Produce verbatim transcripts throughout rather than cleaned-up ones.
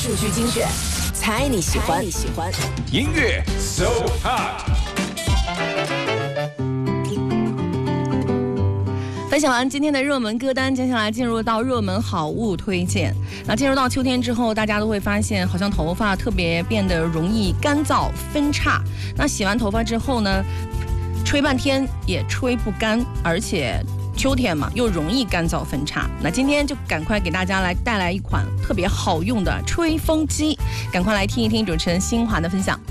数据精选，猜你喜欢。你喜欢音乐 So Hot。 分享完今天的热门歌单，接下来进入到热门好物推荐。那进入到秋天之后，大家都会发现，好像头发特别变得容易干燥分叉。那洗完头发之后呢，吹半天也吹不干，而且秋天嘛，又容易干燥分叉。那今天就赶快给大家来带来一款特别好用的吹风机，赶快来听一听主持人新华的分享。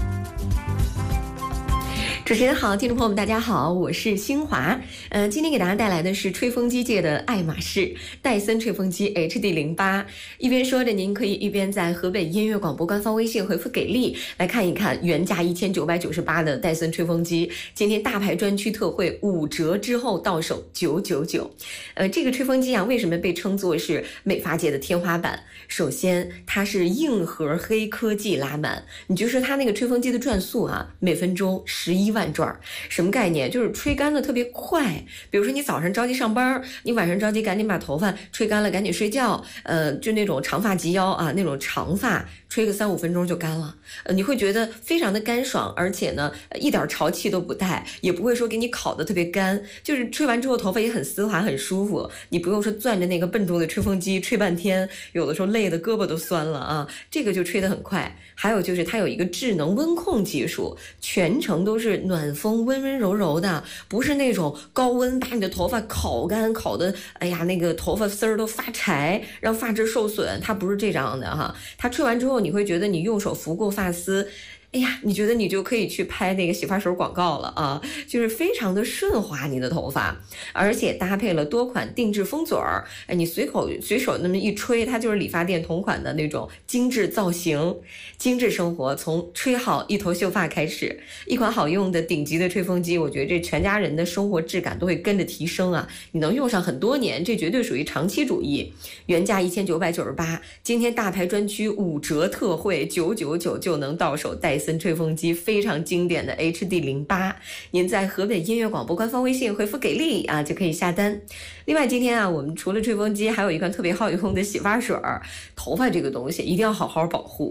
主持人好，听众朋友们大家好，我是新华。呃，今天给大家带来的是吹风机界的爱马仕戴森吹风机 H D 零八。一边说着，您可以一边在河北音乐广播官方微信回复给力，来看一看原价一千九百九十八的戴森吹风机，今天大牌专区特惠五折之后到手九九九。呃，这个吹风机啊，为什么被称作是美发界的天花板？首先，它是硬核黑科技拉满，你就说它那个吹风机的转速啊，每分钟十一万转，什么概念？就是吹干的特别快。比如说你早上着急上班，你晚上着急赶紧把头发吹干了，赶紧睡觉。呃，就那种长发及腰啊，那种长发吹个三五分钟就干了。呃，你会觉得非常的干爽，而且呢，一点潮气都不带，也不会说给你烤得特别干。就是吹完之后头发也很丝滑，很舒服。你不用说攥着那个笨重的吹风机吹半天，有的时候累得胳膊都酸了啊。这个就吹得很快。还有就是它有一个智能温控技术，全程都是暖风温温柔柔的，不是那种高温把你的头发烤干，烤的哎呀那个头发丝儿都发柴，让发质受损。它不是这样的哈，它吹完之后你会觉得你用手拂过发丝，哎呀，你觉得你就可以去拍那个洗发水广告了啊，就是非常的顺滑你的头发，而且搭配了多款定制风嘴儿，哎，你随口随手那么一吹，它就是理发店同款的那种精致造型。精致生活从吹好一头秀发开始，一款好用的顶级的吹风机，我觉得这全家人的生活质感都会跟着提升啊，你能用上很多年，这绝对属于长期主义。原价一千九百九十八，今天大牌专区五折特惠九九九就能到手戴森吹风机，非常经典的 H D 零八。您在河北音乐广播官方微信回复给力啊，就可以下单。另外今天啊，我们除了吹风机，还有一款特别好用的洗发水。头发这个东西一定要好好保护，